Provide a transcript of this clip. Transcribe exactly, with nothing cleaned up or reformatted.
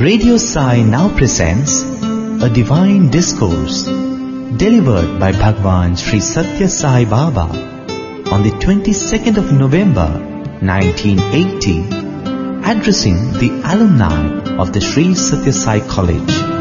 Radio Sai now presents a divine discourse delivered by Bhagwan Sri Satya Sai Baba on the twenty-second of November nineteen eighty, addressing the alumni of the Sri Satya Sai College.